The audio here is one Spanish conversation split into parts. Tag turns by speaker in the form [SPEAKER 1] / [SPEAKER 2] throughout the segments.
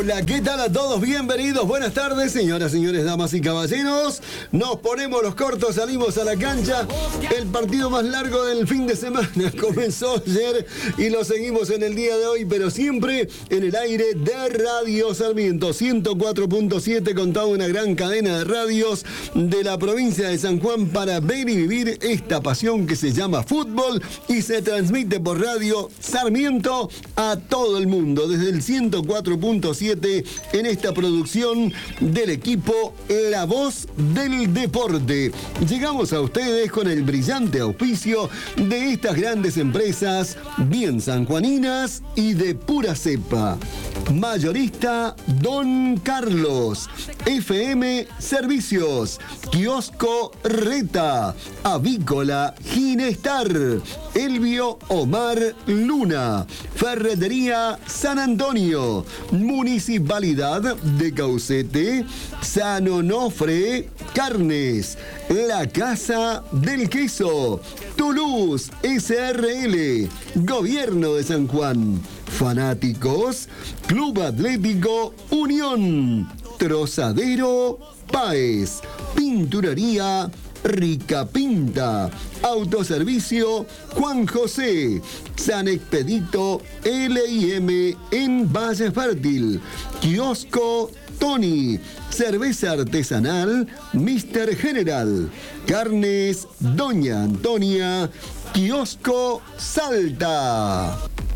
[SPEAKER 1] Hola, ¿qué tal a todos? Bienvenidos, buenas tardes, señoras, señores, damas y caballeros. Nos ponemos los cortos, salimos a la cancha. El partido más largo del fin de semana comenzó ayer y lo seguimos en el día de hoy, pero siempre en el aire de Radio Sarmiento 104.7, con toda una gran cadena de radios de la provincia de San Juan para ver y vivir esta pasión que se llama fútbol y se transmite por Radio Sarmiento a todo el mundo desde el 104.7 en esta producción del equipo La Voz del Deporte. Llegamos a ustedes con el brillante auspicio de estas grandes empresas bien sanjuaninas y de pura cepa. Mayorista Don Carlos, FM Servicios, Kiosco Reta, Avícola Ginestar, Elvio Omar Luna, Ferretería San Antonio, Municipalidad de Caucete, San Onofre Carnes, La Casa del Queso, Toulouse SRL, Gobierno de San Juan, Fanáticos, Club Atlético Unión, Trozadero Páez, Pinturería Rica Pinta, Autoservicio Juan José, San Expedito L&M en Valle Fértil, Kiosco Tony, Cerveza Artesanal Mr. General, Carnes Doña Antonia, Kiosco Salta.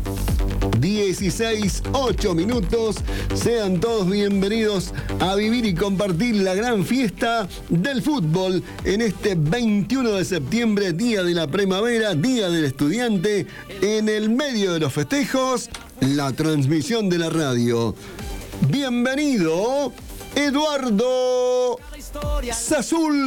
[SPEAKER 1] 16:08 minutos. Sean todos bienvenidos a vivir y compartir la gran fiesta del fútbol en este 21 de septiembre, día de la primavera, día del estudiante. En el medio de los festejos, la transmisión de la radio. Bienvenido, Eduardo Sazul.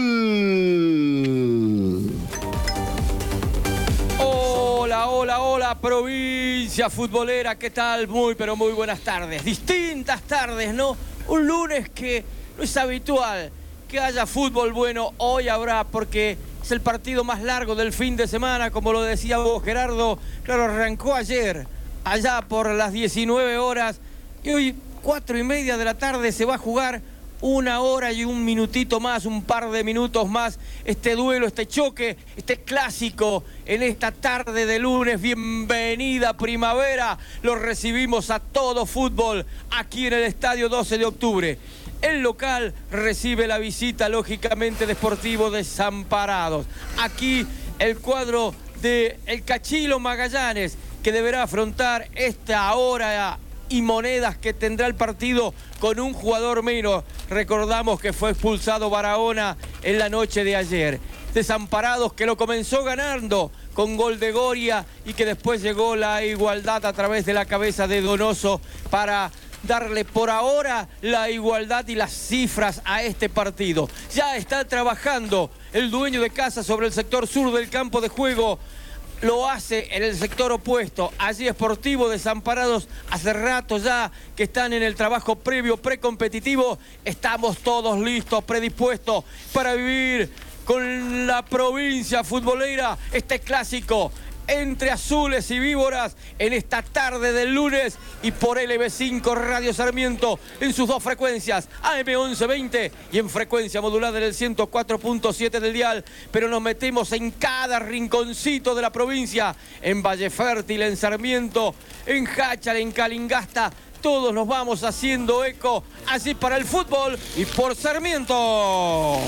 [SPEAKER 2] Hola, provincia futbolera, ¿qué tal? Muy, pero muy buenas tardes. Distintas tardes, ¿no? Un lunes que no es habitual que haya fútbol bueno. Hoy habrá, porque es el partido más largo del fin de semana, como lo decía vos, Gerardo. Claro, arrancó ayer, allá por las 19 horas, y hoy, 4:30 de la tarde, se va a jugar 1 hora y un minutito más, un par de minutos más, este duelo, este choque, este clásico en esta tarde de lunes. Bienvenida primavera, lo recibimos a todo fútbol aquí en el Estadio 12 de Octubre. El local recibe la visita, lógicamente, de Sportivo Desamparados. Aquí el cuadro de el Cachilo Magallanes, que deberá afrontar esta hora y monedas que tendrá el partido con un jugador menos. Recordamos que fue expulsado Barahona en la noche de ayer. Desamparados, que lo comenzó ganando con gol de Goria y que después llegó la igualdad a través de la cabeza de Donoso para darle por ahora la igualdad y las cifras a este partido. Ya está trabajando el dueño de casa sobre el sector sur del campo de juego. Lo hace en el sector opuesto. Allí Sportivo Desamparados, hace rato ya que están en el trabajo previo, precompetitivo. Estamos todos listos, predispuestos para vivir con la provincia futbolera este clásico entre azules y víboras en esta tarde del lunes, y por LB5 Radio Sarmiento en sus dos frecuencias, AM 1120 y en frecuencia modulada en el 104.7 del dial. Pero nos metemos en cada rinconcito de la provincia, en Valle Fértil, en Sarmiento, en Jáchal, en Calingasta. Todos nos vamos haciendo eco, así para el fútbol y por Sarmiento.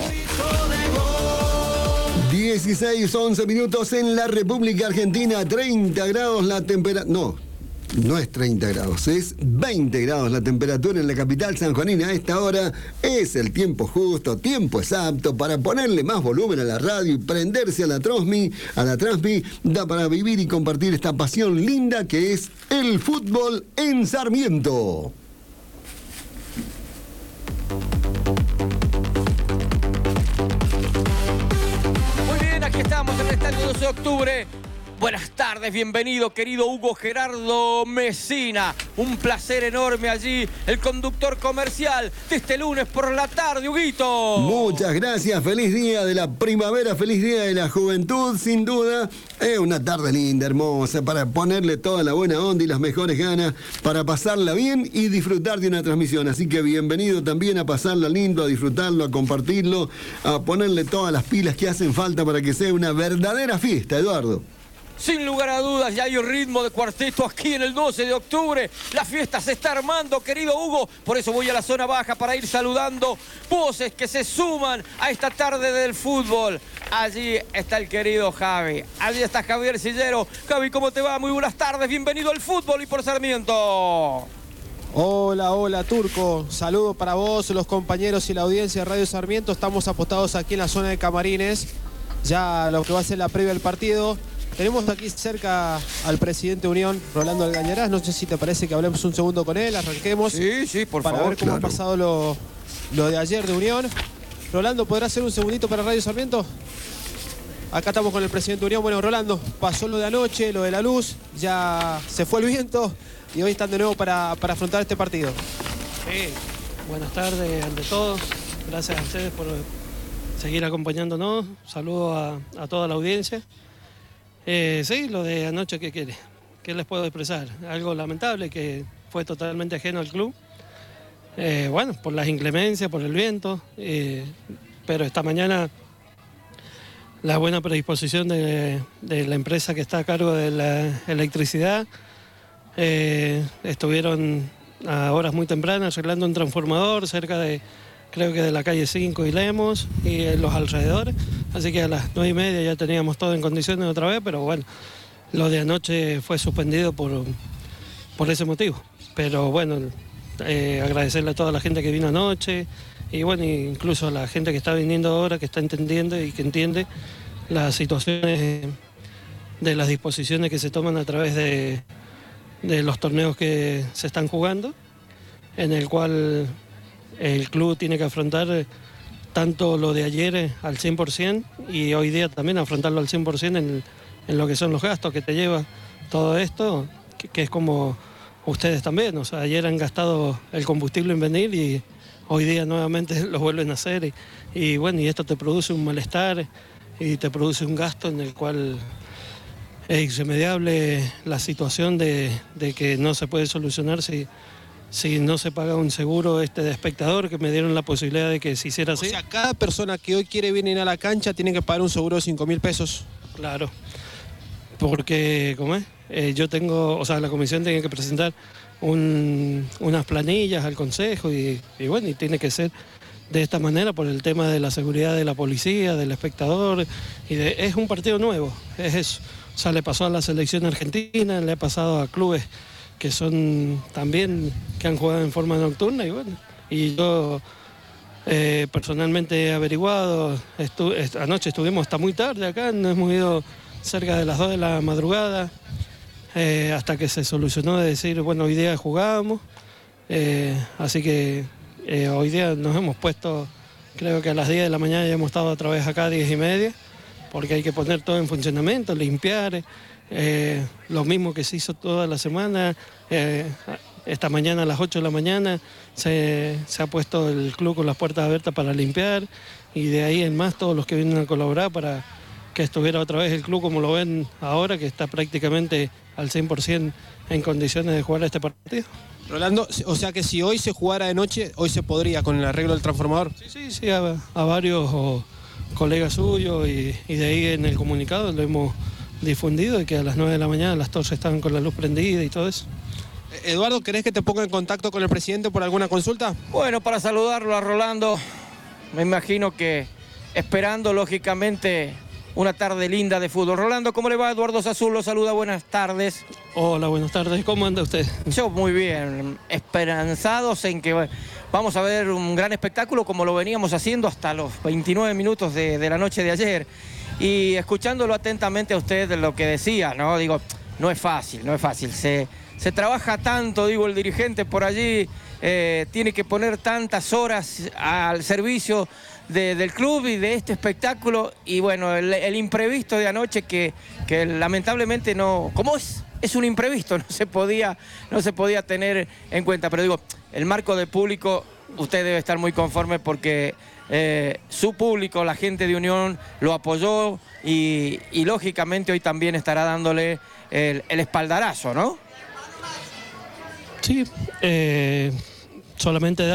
[SPEAKER 1] 16:11 minutos en la República Argentina, 30 grados la temperatura. No es 30 grados, es 20 grados la temperatura en la capital sanjuanina. A esta hora es el tiempo justo, tiempo exacto para ponerle más volumen a la radio y prenderse a la transmi, da para vivir y compartir esta pasión linda que es el fútbol en Sarmiento.
[SPEAKER 2] Aquí estamos en el Estadio 12 de Octubre. Buenas tardes, bienvenido querido Hugo Gerardo Mesina. Un placer enorme allí, el conductor comercial de este lunes por la tarde, Huguito.
[SPEAKER 1] Muchas gracias, feliz día de la primavera, feliz día de la juventud, sin duda. Es una tarde linda, hermosa, para ponerle toda la buena onda y las mejores ganas, para pasarla bien y disfrutar de una transmisión. Así que bienvenido también a pasarla lindo, a disfrutarlo, a compartirlo, a ponerle todas las pilas que hacen falta para que sea una verdadera fiesta, Eduardo.
[SPEAKER 2] Sin lugar a dudas, ya hay un ritmo de cuarteto aquí en el 12 de octubre. La fiesta se está armando, querido Hugo. Por eso voy a la zona baja para ir saludando voces que se suman a esta tarde del fútbol. Allí está el querido Javi. Allí está Javier Sillero. Javi, ¿cómo te va? Muy buenas tardes. Bienvenido al fútbol y por Sarmiento.
[SPEAKER 3] Hola, hola Turco, saludos para vos, los compañeros y la audiencia de Radio Sarmiento. Estamos apostados aquí en la zona de Camarines, ya lo que va a ser la previa del partido. Tenemos aquí cerca al presidente de Unión, Rolando Algañarás. No sé si te parece que hablemos un segundo con él, arranquemos.
[SPEAKER 2] Sí, por favor.
[SPEAKER 3] Para ver cómo ha pasado lo de ayer de Unión. Rolando, ¿podrá hacer un segundito para Radio Sarmiento? Acá estamos con el presidente de Unión. Bueno, Rolando, pasó lo de anoche, lo de la luz, ya se fue el viento y hoy están de nuevo para afrontar este partido.
[SPEAKER 4] Sí, buenas tardes ante todos. Gracias a ustedes por seguir acompañándonos. Saludos a toda la audiencia. Sí, lo de anoche, ¿qué quiere? ¿Qué les puedo expresar? Algo lamentable que fue totalmente ajeno al club. Bueno, por las inclemencias, por el viento. Pero esta mañana la buena predisposición de la empresa que está a cargo de la electricidad. Estuvieron a horas muy tempranas arreglando un transformador cerca de, creo que de la calle 5 y Lemos y en los alrededores, así que a las 9:30 ya teníamos todo en condiciones otra vez, pero bueno, lo de anoche fue suspendido por ese motivo. Pero bueno, agradecerle a toda la gente que vino anoche y bueno, incluso a la gente que está viniendo ahora, que está entendiendo y que entiende las situaciones de las disposiciones que se toman a través de los torneos que se están jugando, en el cual el club tiene que afrontar tanto lo de ayer al 100% y hoy día también afrontarlo al 100% en lo que son los gastos que te lleva todo esto, que es como ustedes también. O sea, ayer han gastado el combustible en venir y hoy día nuevamente lo vuelven a hacer y bueno, y esto te produce un malestar y te produce un gasto en el cual es irremediable la situación de que no se puede solucionar si no se paga un seguro de espectador, que me dieron la posibilidad de que se hiciera así.
[SPEAKER 3] O sea, cada persona que hoy quiere venir a la cancha tiene que pagar un seguro de 5.000 pesos.
[SPEAKER 4] Claro, porque, ¿cómo es? Yo tengo, o sea, la comisión tiene que presentar unas planillas al consejo y bueno, y tiene que ser de esta manera por el tema de la seguridad de la policía, del espectador, es un partido nuevo, es eso. O sea, le pasó a la selección argentina, le ha pasado a clubes que son también, que han jugado en forma nocturna y bueno, y yo personalmente he averiguado, anoche estuvimos hasta muy tarde acá, nos hemos ido cerca de las 2 de la madrugada, hasta que se solucionó de decir, bueno, hoy día jugamos, así que hoy día nos hemos puesto, creo que a las 10 de la mañana ya hemos estado otra vez acá a 10:30, porque hay que poner todo en funcionamiento, limpiar, lo mismo que se hizo toda la semana. Esta mañana a las 8 de la mañana se ha puesto el club con las puertas abiertas para limpiar y de ahí en más todos los que vienen a colaborar para que estuviera otra vez el club como lo ven ahora, que está prácticamente al 100% en condiciones de jugar este partido.
[SPEAKER 3] Rolando, o sea que si hoy se jugara de noche, hoy se podría con el arreglo del transformador.
[SPEAKER 4] Sí, a varios colegas suyos y de ahí en el comunicado lo hemos difundido de que a las 9 de la mañana las torres estaban con la luz prendida y todo eso.
[SPEAKER 3] Eduardo, ¿querés que te ponga en contacto con el presidente por alguna consulta?
[SPEAKER 2] Bueno, para saludarlo a Rolando, me imagino que esperando lógicamente una tarde linda de fútbol. Rolando, ¿cómo le va? Eduardo Sazul lo saluda, buenas tardes.
[SPEAKER 4] Hola, buenas tardes, ¿cómo anda usted?
[SPEAKER 2] Yo muy bien, esperanzados en que vamos a ver un gran espectáculo como lo veníamos haciendo hasta los 29 minutos de la noche de ayer. Y escuchándolo atentamente a usted de lo que decía, ¿no? Digo, no es fácil, no es fácil. Se trabaja tanto, digo, el dirigente por allí tiene que poner tantas horas al servicio del club y de este espectáculo, y bueno, el imprevisto de anoche que lamentablemente no, como es un imprevisto, no se podía tener en cuenta, pero digo, el marco de público, usted debe estar muy conforme porque su público, la gente de Unión, lo apoyó y lógicamente hoy también estará dándole el espaldarazo, ¿no?
[SPEAKER 4] Sí, solamente